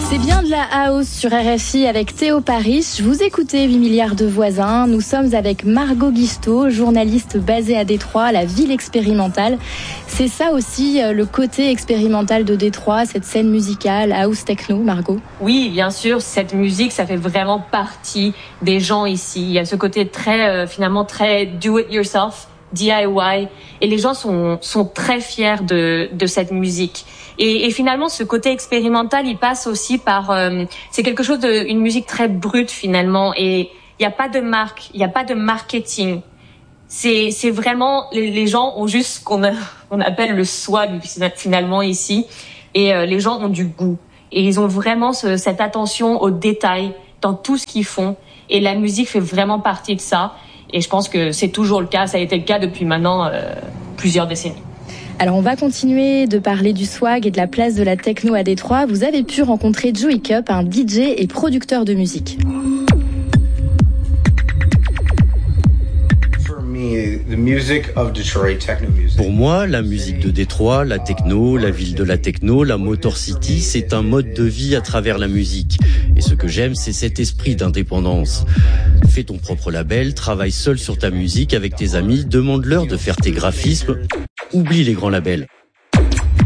C'est bien de la house sur RFI avec Théo Paris. Vous écoutez 8 milliards de voisins. Nous sommes avec Margot Guisto, journaliste basée à Détroit, la ville expérimentale. C'est ça aussi le côté expérimental de Détroit, cette scène musicale house techno, Margot? Oui, bien sûr, cette musique, ça fait vraiment partie des gens ici. Il y a ce côté très, finalement, très do it yourself, DIY, et les gens sont très fiers de cette musique. Et finalement, ce côté expérimental, il passe aussi par, c'est quelque chose une musique très brute finalement, et il n'y a pas de marque, il n'y a pas de marketing. C'est vraiment, les gens ont juste ce qu'on appelle le swag finalement ici, et les gens ont du goût. Et ils ont vraiment cette attention aux détails dans tout ce qu'ils font, et la musique fait vraiment partie de ça. Et je pense que c'est toujours le cas, ça a été le cas depuis maintenant plusieurs décennies. Alors on va continuer de parler du swag et de la place de la techno à Détroit. Vous avez pu rencontrer Joey Cup, un DJ et producteur de musique. Pour moi, la musique de Détroit, la techno, la ville de la techno, la Motor City, c'est un mode de vie à travers la musique. Et ce que j'aime, c'est cet esprit d'indépendance. Fais ton propre label, travaille seul sur ta musique avec tes amis, demande-leur de faire tes graphismes. Oublie les grands labels.